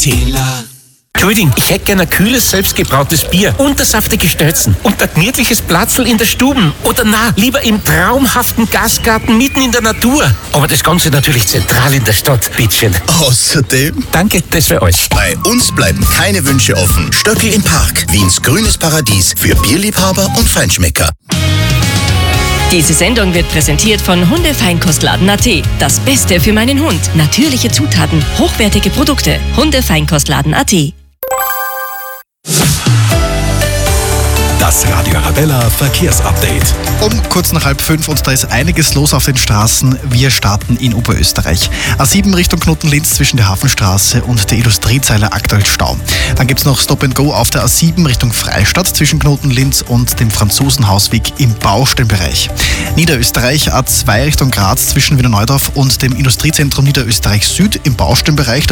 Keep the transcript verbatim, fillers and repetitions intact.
Tee. Entschuldigung, ich hätte gerne ein kühles, selbstgebrautes Bier und saftige Stelzen und ein gemütliches Platzl in der Stube. Oder na, lieber im traumhaften Gastgarten mitten in der Natur. Aber das Ganze natürlich zentral in der Stadt, bitteschön. Außerdem, Danke, das wäre alles. bei uns bleiben keine Wünsche offen. Stöckel im Park, Wiens grünes Paradies für Bierliebhaber und Feinschmecker. Diese Sendung wird präsentiert von Hundefeinkostladen Punkt at. Das Beste für meinen Hund. Natürliche Zutaten, hochwertige Produkte. Hundefeinkostladen Punkt at. Das Radio Arabella Verkehrsupdate. Um kurz nach halb fünf und da ist einiges los auf den Straßen. Wir starten in Oberösterreich. A sieben Richtung Knoten-Linz zwischen der Hafenstraße und der Industriezeile aktuell Stau. Dann gibt es noch Stop and Go auf der A sieben Richtung Freistadt zwischen Knoten-Linz und dem Franzosenhausweg im Baustellenbereich. Niederösterreich A zwei Richtung Graz zwischen Wiener Neudorf und dem Industriezentrum Niederösterreich Süd im Baustellenbereich.